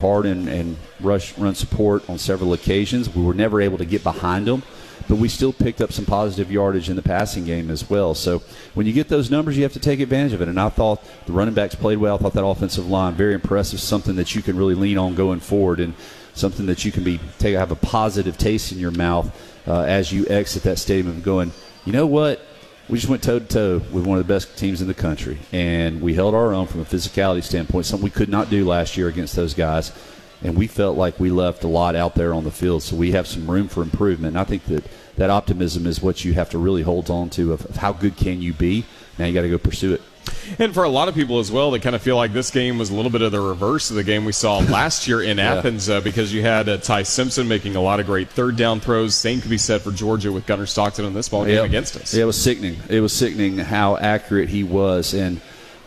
hard and run support on several occasions. We were never able to get behind them, but we still picked up some positive yardage in the passing game as well. So when you get those numbers, you have to take advantage of it. And I thought the running backs played well. I thought that offensive line, very impressive, something that you can really lean on going forward and something that you can have a positive taste in your mouth as you exit that stadium of going, you know what? We just went toe-to-toe with one of the best teams in the country, and we held our own from a physicality standpoint, something we could not do last year against those guys, and we felt like we left a lot out there on the field, so we have some room for improvement. And I think that optimism is what you have to really hold on to of how good can you be. Now you got to go pursue it. And for a lot of people as well, they kind of feel like this game was a little bit of the reverse of the game we saw last year in Athens because you had Ty Simpson making a lot of great third down throws. Same could be said for Georgia with Gunnar Stockton in this ball game against us. Yeah, it was sickening. It was sickening how accurate he was. And,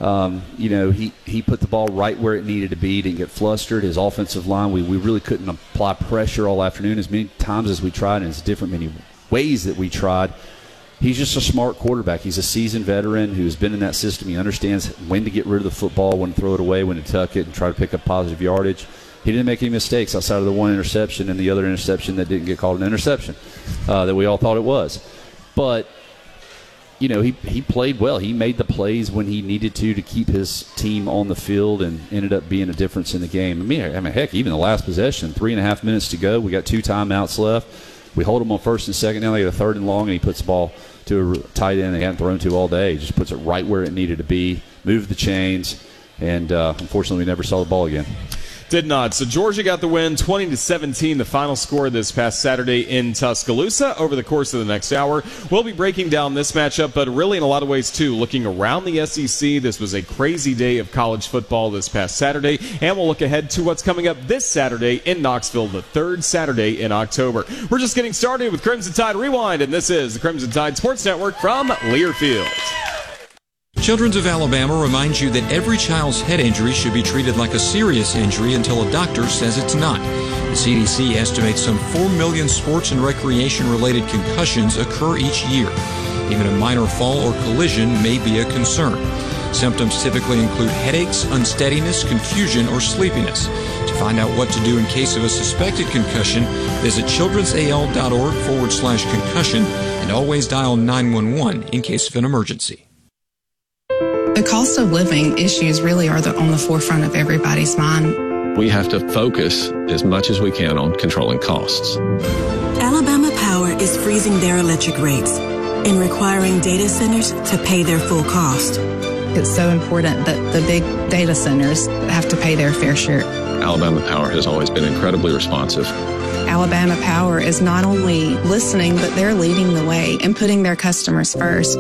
he put the ball right where it needed to be. Didn't get flustered. His offensive line, we really couldn't apply pressure all afternoon as many times as we tried, and as different many ways that we tried. He's just a smart quarterback. He's a seasoned veteran who's been in that system. He understands when to get rid of the football, when to throw it away, when to tuck it, and try to pick up positive yardage. He didn't make any mistakes outside of the one interception and the other interception that didn't get called an interception that we all thought it was. But, he played well. He made the plays when he needed to keep his team on the field and ended up being a difference in the game. I mean, heck, even the last possession, 3.5 minutes to go. We got 2 timeouts left. We hold them on first and second. Now they get a third and long, and he puts the ball to a tight end they hadn't thrown to all day. He just puts it right where it needed to be, moved the chains, and unfortunately we never saw the ball again. Did not. So Georgia got the win, 20-17, the final score this past Saturday in Tuscaloosa. Over the course of the next hour, we'll be breaking down this matchup, but really in a lot of ways, too, looking around the SEC. This was a crazy day of college football this past Saturday, and we'll look ahead to what's coming up this Saturday in Knoxville, the third Saturday in October. We're just getting started with Crimson Tide Rewind, and this is the Crimson Tide Sports Network from Learfield. Children's of Alabama reminds you that every child's head injury should be treated like a serious injury until a doctor says it's not. The CDC estimates some 4 million sports and recreation-related concussions occur each year. Even a minor fall or collision may be a concern. Symptoms typically include headaches, unsteadiness, confusion, or sleepiness. To find out what to do in case of a suspected concussion, visit childrensal.org/concussion and always dial 911 in case of an emergency. The cost of living issues really are on the forefront of everybody's mind. We have to focus as much as we can on controlling costs. Alabama Power is freezing their electric rates and requiring data centers to pay their full cost. It's so important that the big data centers have to pay their fair share. Alabama Power has always been incredibly responsive. Alabama Power is not only listening, but they're leading the way and putting their customers first.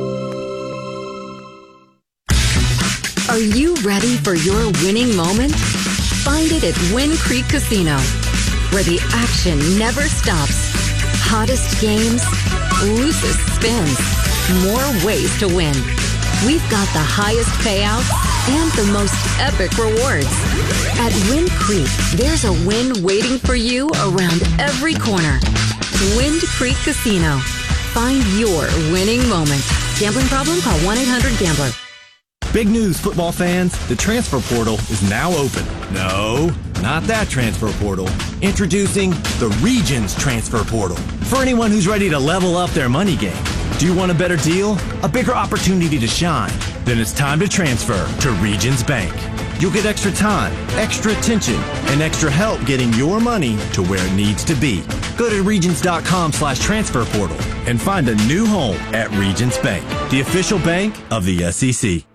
Are you ready for your winning moment? Find it at Wind Creek Casino, where the action never stops. Hottest games, loosest spins, more ways to win. We've got the highest payouts and the most epic rewards. At Wind Creek, there's a win waiting for you around every corner. Wind Creek Casino. Find your winning moment. Gambling problem? Call 1-800-GAMBLER. Big news, football fans. The transfer portal is now open. No, not that transfer portal. Introducing the Regions Transfer Portal. For anyone who's ready to level up their money game. Do you want a better deal? A bigger opportunity to shine? Then it's time to transfer to Regions Bank. You'll get extra time, extra attention, and extra help getting your money to where it needs to be. Go to regions.com/transfer portal and find a new home at Regions Bank, the official bank of the SEC.